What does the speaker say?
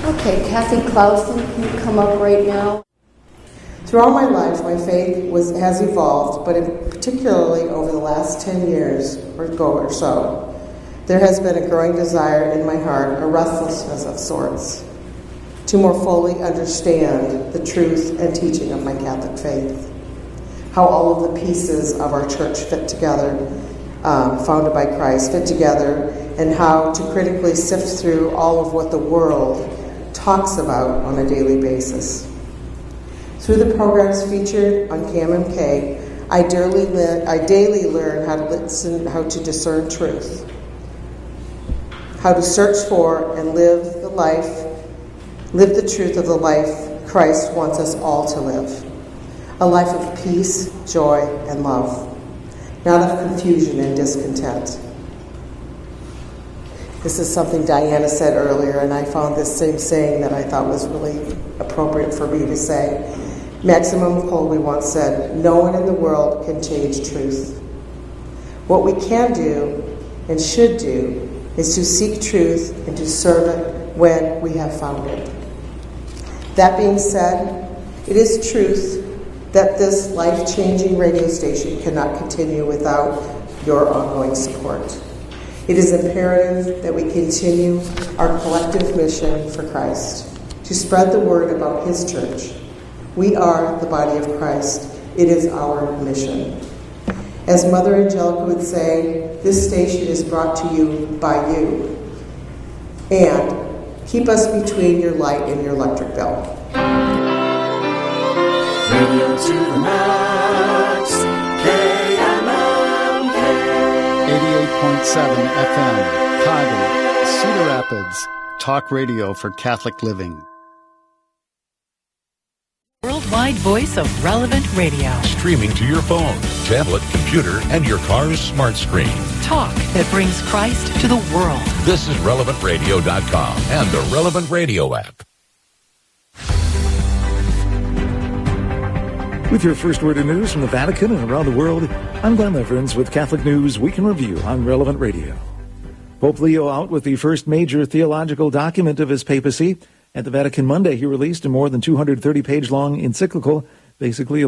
Okay, Kathy Clausen, can you come up right now? Throughout my life, my faith has evolved, but particularly over the last 10 years or so, there has been a growing desire in my heart, a restlessness of sorts, to more fully understand the truth and teaching of my Catholic faith, how all of the pieces of our church fit together, founded by Christ, fit together, and how to critically sift through all of what the world talks about on a daily basis. Through the programs featured on CAMMK, I daily learn how to listen, how to discern truth, how to search for and live the truth of the life Christ wants us all to live. A life of peace, joy, and love, not of confusion and discontent. This is something Diana said earlier, and I found this same saying that I thought was really appropriate for me to say. Maximum Colby once said, "No one in the world can change truth. What we can do and should do is to seek truth and to serve it when we have found it." That being said, it is truth that this life-changing radio station cannot continue without your ongoing support. It is imperative that we continue our collective mission for Christ, to spread the word about His church. We are the body of Christ. It is our mission. As Mother Angelica would say, this station is brought to you by you. And keep us between your light and your electric bill. Radio to the max, KMMK. 88.7 FM, Cuyahoga, Cedar Rapids, talk radio for Catholic living. Worldwide voice of Relevant Radio. Streaming to your phone, tablet, computer, and your car's smart screen. Talk that brings Christ to the world. This is RelevantRadio.com and the Relevant Radio app. With your first word of news from the Vatican and around the world, I'm Glenn Leverins with Catholic News Week in Review on Relevant Radio. Pope Leo out with the first major theological document of his papacy. At the Vatican Monday, he released a more than 230-page long encyclical, basically